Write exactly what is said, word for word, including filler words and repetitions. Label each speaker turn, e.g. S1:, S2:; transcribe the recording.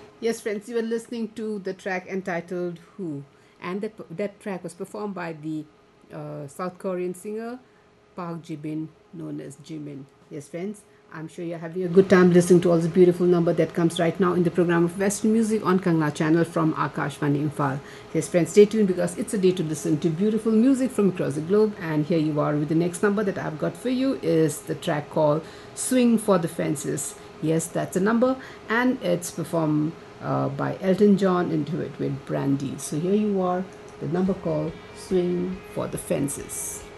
S1: Yes, friends, you are listening to the track entitled Who, and that, that track was performed by the uh, South Korean singer Park Ji-bin, known as Jimin. Yes, friends, I'm sure you're having a good time listening to all the beautiful number that comes right now in the program of Western Music on Kangla channel from Akashvani Imphal. Yes, friends, stay tuned because it's a day to listen to beautiful music from across the globe. And here you are with the next number that I've got for you is the track called Swing for the Fences. Yes, that's a number, and it's performed uh, by Elton John into it with Brandy. So here you are, the number called Swing for the Fences.